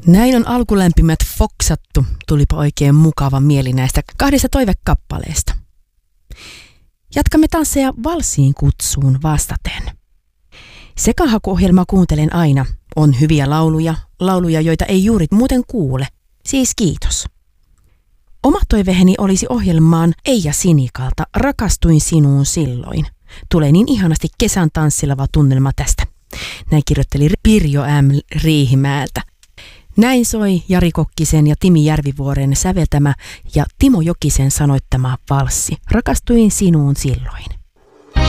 Näin on alkulämpimät foksattu. Tulipa oikein mukava mieli näistä 2 toivekappaleesta. Jatkamme tansseja valssiin kutsuun vastaten. Sekahakuohjelma kuuntelen aina. On hyviä lauluja, joita ei juuri muuten kuule. Siis kiitos. Oma toiveheni olisi ohjelmaan Eija Sinikalta Rakastuin sinuun silloin. Tulee niin ihanasti kesän tanssilava tunnelma tästä. Näin kirjoitteli Pirjo M. Riihimäeltä. Näin soi Jari Kokkisen ja Timi Järvivuoren säveltämä ja Timo Jokisen sanoittama valssi. Rakastuin sinuun silloin.